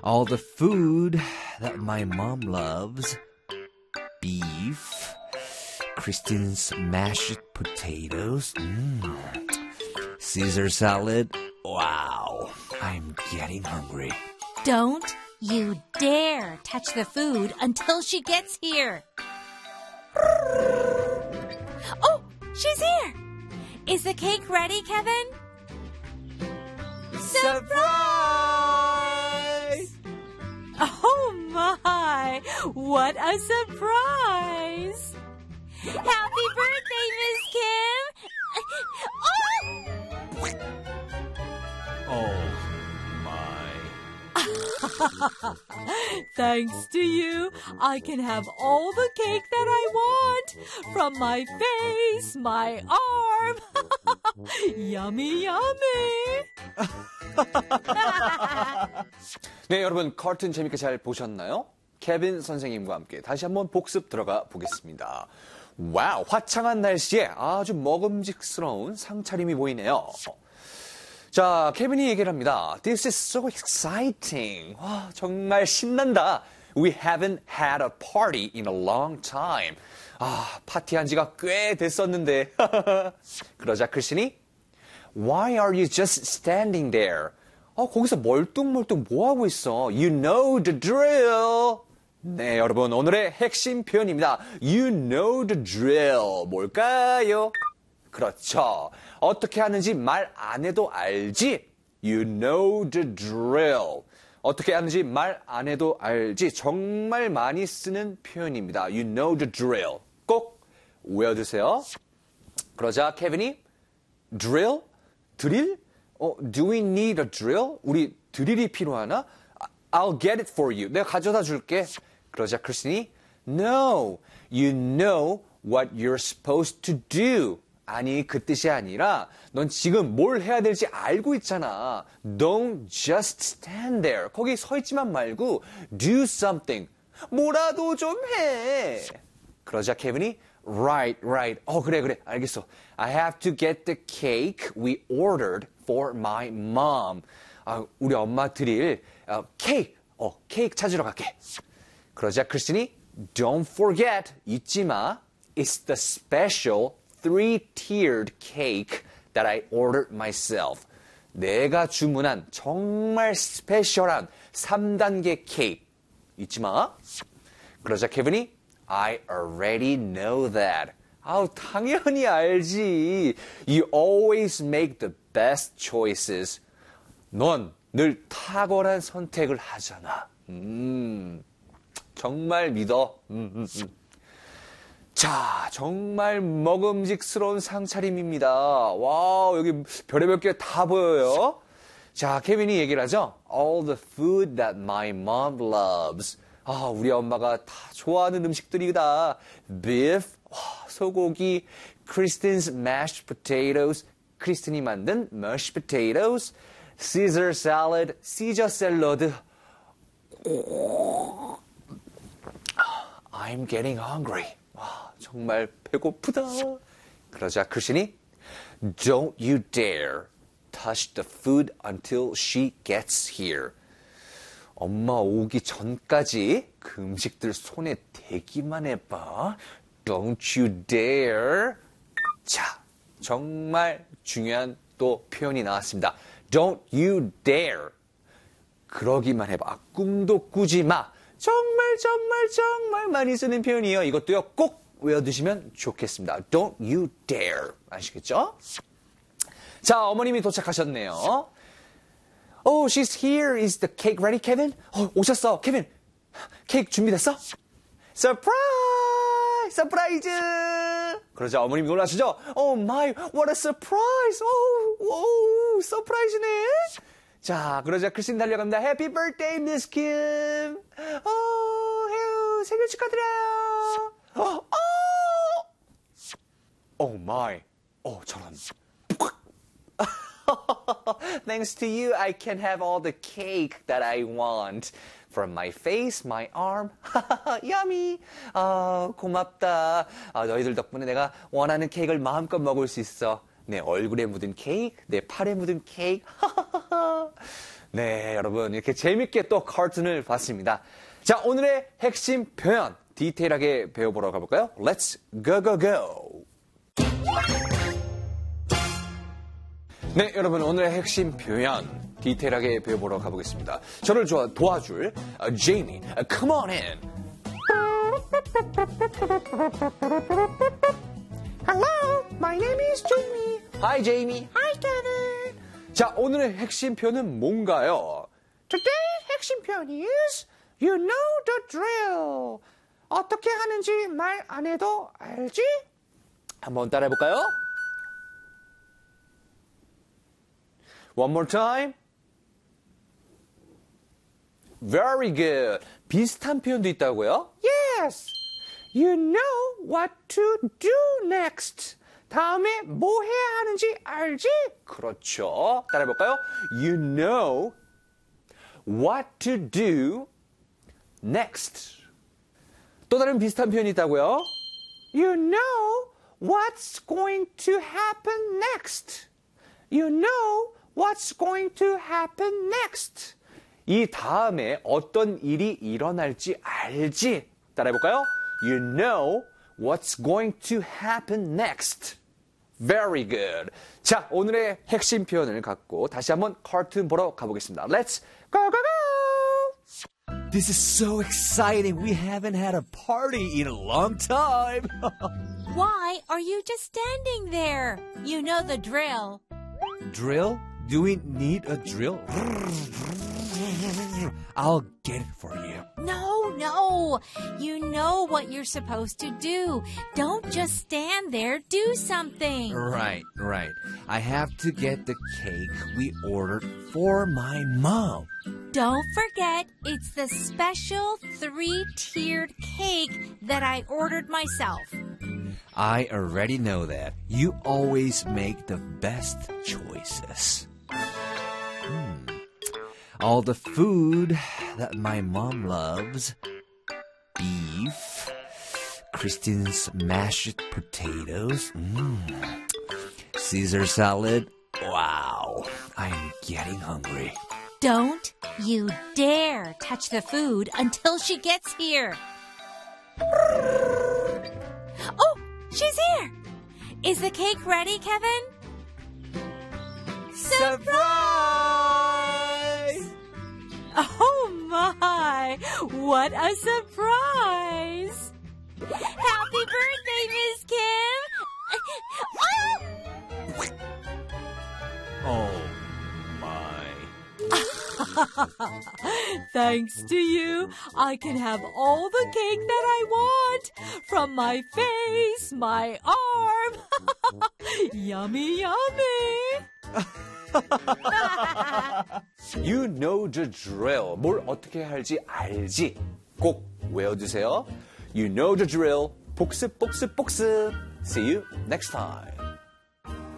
all the food that my mom loves. Beef, Kristen's mashed potatoes, Caesar salad. Wow, I'm getting hungry. Don't you dare touch the food until she gets here. Oh, she's here. Is the cake ready, Kevin? Surprise! Oh my, what a surprise. Happy birthday, Miss Kim. Oh my. Thanks to you, I can have all the cake that I want. From my face, my arm. Yummy, yummy. 네, 여러분 커튼 재밌게 잘 보셨나요? 케빈 선생님과 함께 다시 한번 복습 들어가 보겠습니다. 와우, 화창한 날씨에 아주 먹음직스러운 상차림이 보이네요. 자, 케빈이 얘기를 합니다. This is so exciting. 와, 정말 신난다. We haven't had a party in a long time. 아, 파티한 지가 꽤 됐었는데. 그러자 크리스틴이 Why are you just standing there? 거기서 멀뚱멀뚱 뭐하고 있어? You know the drill. 네, 여러분, 오늘의 핵심 표현입니다. You know the drill. 뭘까요? 그렇죠. 어떻게 하는지 말 안 해도 알지? You know the drill. 어떻게 하는지 말 안 해도 알지? 정말 많이 쓰는 표현입니다. You know the drill. 꼭 외워두세요. 그러자 케빈이 drill? 드릴? Do we need a drill? 우리 드릴이 필요하나? I'll get it for you. 내가 가져다 줄게. 그러자 크리스틴이 No, you know what you're supposed to do. 아니, 그 뜻이 아니라 넌 지금 뭘 해야 될지 알고 있잖아. Don't just stand there. 거기 서 있지만 말고 do something. 뭐라도 좀 해. 그러자 케빈이 Right. 그래. 알겠어. I have to get the cake we ordered for my mom. 우리 엄마 드릴 케이크. 케이크 찾으러 갈게. 그러자 크리스틴이 Don't forget. 잊지 마. It's the special 3-tiered cake that I ordered myself. 내가 주문한 정말 스페셜한 3단계 케이크. 잊지 마. 그러자 케빈이 I already know that. 당연히 알지. You always make the best choices. 넌 늘 탁월한 선택을 하잖아. 정말 믿어. 자, 정말 먹음직스러운 상차림입니다. 와우, 여기 별의별 게 다 보여요. 자, 케빈이 얘기를 하죠. All the food that my mom loves. 우리 엄마가 다 좋아하는 음식들이다. Beef, 소고기, Kristen's mashed potatoes, 크리스틴이 만든 mashed potatoes, Caesar salad, 시저 샐러드. I'm getting hungry. 정말 배고프다. 그러자 크리스틴이 Don't you dare touch the food until she gets here. 엄마 오기 전까지 그 음식들 손에 대기만 해봐. Don't you dare. 자, 정말 중요한 또 표현이 나왔습니다. Don't you dare. 그러기만 해봐. 꿈도 꾸지 마. 정말 많이 쓰는 표현이에요. 이것도요, 꼭 외워두시면 좋겠습니다. Don't you dare. 아시겠죠? 자, 어머님이 도착하셨네요. Oh, she's here. Is the cake ready, Kevin? 오셨어. 케빈, 케이크 준비됐어? Surprise! 서프라이즈! 그러자 어머님이 놀라시죠? Oh my, what a surprise! 오, 서프라이즈네? 자, 그러자 크리스틴 달려갑니다. Happy birthday, Miss Kim! 해요, 생일 축하드려요! Oh my, 저런. Thanks to you, I can have all the cake that I want. From my face, my arm. Yummy. 고맙다. 너희들 덕분에 내가 원하는 케이크를 마음껏 먹을 수 있어. 내 얼굴에 묻은 케이크, 내 팔에 묻은 케이크. 네, 여러분 이렇게 재밌게 또 카툰을 봤습니다. 자, 오늘의 핵심 표현 디테일하게 배워보러 가볼까요? Let's go go go! 네, 여러분 오늘의 핵심 표현 디테일하게 배워보러 가보겠습니다. 저를 도와줄 제이미, come on in! Hello, my name is Jamie. Hi, Jamie. Hi, Kevin. 자, 오늘의 핵심 표현은 뭔가요? Today's 핵심 표현 is you know the drill. 어떻게 하는지 말 안 해도 알지? 한번 따라해볼까요? One more time. Very good. 비슷한 표현도 있다고요? Yes. You know what to do next. 다음에 뭐 해야 하는지 알지? 그렇죠. 따라해볼까요? You know what to do next. 또 다른 비슷한 표현이 있다고요? You know what's going to happen next. You know what's going to happen next. 이 다음에 어떤 일이 일어날지 알지? 따라해볼까요? You know what's going to happen next. Very good. 자, 오늘의 핵심 표현을 갖고 다시 한번 카툰 보러 가보겠습니다. Let's go, go, go! This is so exciting. We haven't had a party in a long time. Why are you just standing there? You know the drill. Drill? Do we need a drill? I'll get it for you. No. You know what you're supposed to do. Don't just stand there. Do something. Right. I have to get the cake we ordered for my mom. Don't forget, it's the special 3-tiered cake that I ordered myself. I already know that. You always make the best choices. All the food that my mom loves. Beef. Kristen's mashed potatoes. Caesar salad. Wow, I'm getting hungry. Don't you dare touch the food until she gets here. Oh, she's here. Is the cake ready, Kevin? Surprise! Oh my, what a surprise! Happy birthday, Miss Kim! Oh my. Thanks to you, I can have all the cake that I want. From my face, my arm. Yummy, yummy. You know the drill. 뭘 어떻게 할지 알지? 꼭 외워두세요. You know the drill. 복습. See you next time.